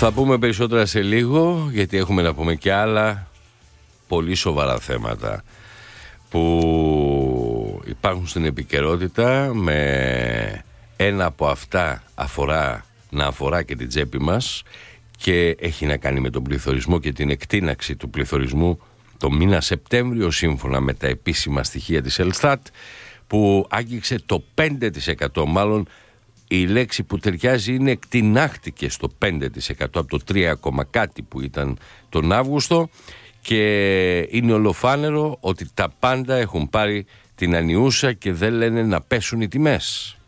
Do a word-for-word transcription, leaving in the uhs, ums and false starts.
Θα πούμε περισσότερα σε λίγο, γιατί έχουμε να πούμε και άλλα πολύ σοβαρά θέματα που υπάρχουν στην επικαιρότητα. Με ένα από αυτά αφορά, να αφορά και την τσέπη μας και έχει να κάνει με τον πληθωρισμό και την εκτείναξη του πληθωρισμού το μήνα Σεπτέμβριο, σύμφωνα με τα επίσημα στοιχεία της Ελστάτ, που άγγιξε το πέντε τοις εκατό. Μάλλον η λέξη που ταιριάζει είναι εκτινάχτηκε στο πέντε τοις εκατό από το τρία κάτι που ήταν τον Αύγουστο, και είναι ολοφάνερο ότι τα πάντα έχουν πάρει την ανιούσα και δεν λένε να πέσουν οι τιμές.